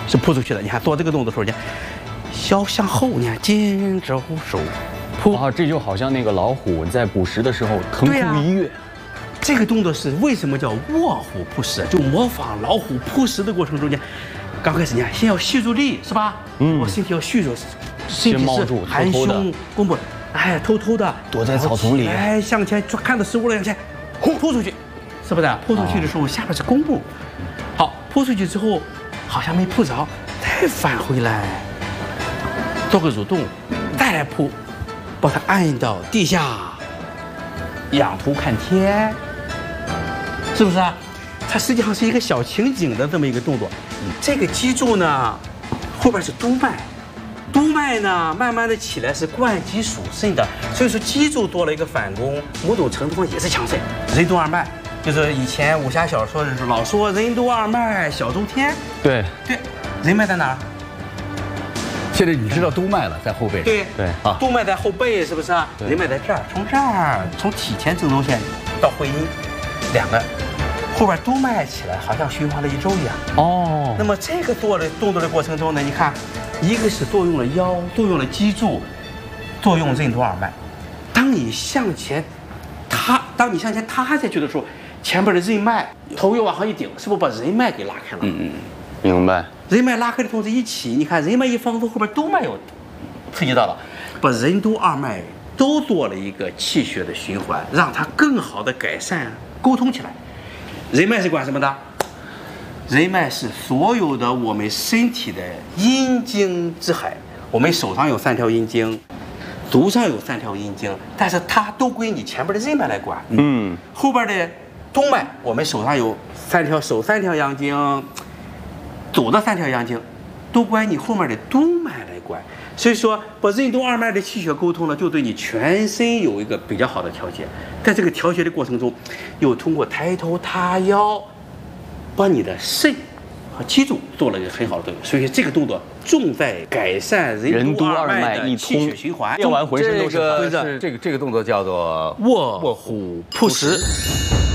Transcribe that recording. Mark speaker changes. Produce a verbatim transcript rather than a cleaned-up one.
Speaker 1: 是扑出去的。你看做这个动作的时候，你看腰向后，你看肩肘手扑。
Speaker 2: 啊，这就好像那个老虎在捕食的时候腾空一跃。
Speaker 1: 这个动作是为什么叫卧虎扑食？就模仿老虎扑食的过程中间，刚开始你看先要蓄住力，是吧？嗯，我身体要蓄住，身体是含胸弓步，哎，偷偷的
Speaker 2: 躲在草丛里，
Speaker 1: 哎，向前看到食物了，向前，轰扑出去，是不是？扑出去的时候下边是弓步，好，扑出去之后好像没扑着，再返回来，做个蠕动，再来扑，把它按到地下，仰头看天。是不是啊？它实际上是一个小情景的这么一个动作。这个脊柱呢，后边是督脉，督脉呢慢慢的起来是贯脊属肾的，所以说脊柱做了一个反攻，某种程度上也是强肾。任督二脉就是以前武侠小说的时候老说任督二脉小周天。
Speaker 2: 对
Speaker 1: 对，任脉在哪儿？
Speaker 3: 现在你知道督脉了，在后背。
Speaker 1: 对
Speaker 2: 对
Speaker 1: 啊，督脉在后背，是不是啊？任脉在这儿，从这儿从体前正中线到会阴，两个。后边督脉起来，好像循环了一周一样。哦，那么这个做的动作的过程中呢，你看，一个是作用了腰，作用了脊柱，作用任督二脉。当你向前塌，当你向前塌下去的时候，前边的任脉头又往上一顶，是不是把任脉给拉开了？
Speaker 2: 嗯嗯，明白。
Speaker 1: 任脉拉开的同时一起，你看任脉一放松，后边督脉又刺激到了，把任督二脉都做了一个气血的循环，让它更好的改善沟通起来。任脉是管什么的？任脉是所有的我们身体的阴经之海。我们手上有三条阴经，足上有三条阴经，但是它都归你前边的任脉来管。嗯，后边的督脉，我们手上有三条手三条阳经，足的三条阳经，都归你后面的督脉来管。所以说，把任督二脉的气血沟通呢，就对你全身有一个比较好的调节。在这个调节的过程中，又通过抬头塌腰，把你的肾和脊柱做了一个很好的作用。所以这个动作重在改善任督二脉的气血循环，
Speaker 2: 练完浑身都是
Speaker 3: 这个这个这个动作叫做
Speaker 1: 卧虎扑食。